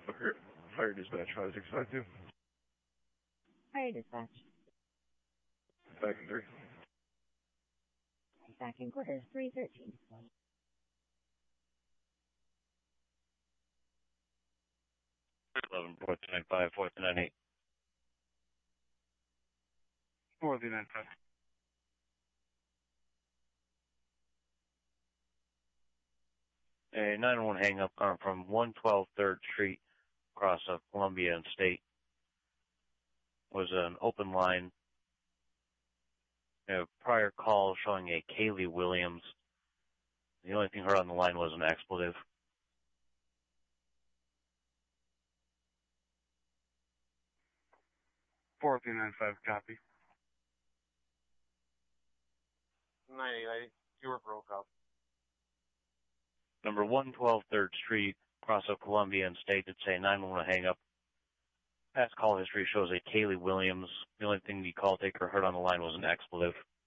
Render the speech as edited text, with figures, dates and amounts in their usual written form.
Fire dispatch 5652. Fire dispatch. Back in 3. Back in quarters 313. 11, 4295, 4298. 4295. A 911 hang-up from 112 3rd Street across Columbia and State. Was an open line. A prior call showing a Kaylee Williams. The only thing heard on the line was an expletive. $4295, copy. 9880, you were broke up. Number 112 3rd Street, across Columbia and State, did say 911 hang up. Past call history shows a Kaylee Williams. The only thing the call taker heard on the line was an expletive.